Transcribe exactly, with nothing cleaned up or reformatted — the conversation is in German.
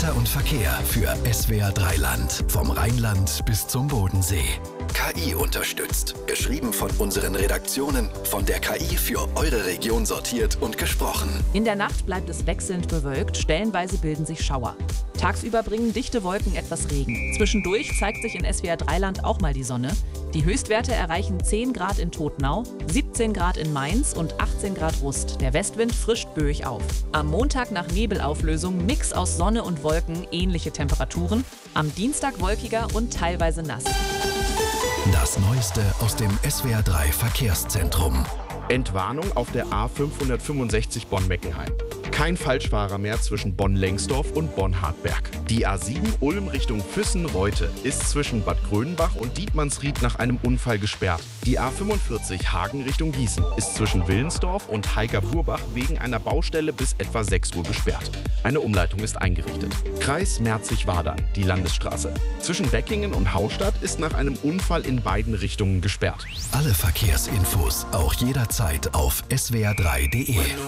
Wetter und Verkehr für S W R drei Land. Vom Rheinland bis zum Bodensee. K I unterstützt. Geschrieben von unseren Redaktionen, von der K I für eure Region sortiert und gesprochen. In der Nacht bleibt es wechselnd bewölkt, stellenweise bilden sich Schauer. Tagsüber bringen dichte Wolken etwas Regen. Zwischendurch zeigt sich in S W R drei Land auch mal die Sonne. Die Höchstwerte erreichen zehn Grad in Todtnau, siebzehn Grad in Mainz und achtzehn Grad Rust. Der Westwind frischt böig auf. Am Montag nach Nebelauflösung Mix aus Sonne und Wolken, ähnliche Temperaturen. Am Dienstag wolkiger und teilweise nass. Das Neueste aus dem S W R drei Verkehrszentrum. Entwarnung auf der A fünfhundertfünfundsechzig Bonn-Meckenheim. Kein Falschfahrer mehr zwischen Bonn-Lengsdorf und Bonn-Hartberg. Die A sieben Ulm Richtung Füssen-Reute ist zwischen Bad Grönenbach und Dietmannsried nach einem Unfall gesperrt. Die A fünfundvierzig Hagen Richtung Gießen ist zwischen Willensdorf und Heiger-Burbach wegen einer Baustelle bis etwa sechs Uhr gesperrt. Eine Umleitung ist eingerichtet. Kreis Merzig-Wadern, die Landesstraße. Zwischen Beckingen und Haustadt ist nach einem Unfall in beiden Richtungen gesperrt. Alle Verkehrsinfos auch jederzeit auf S W R drei Punkt D E.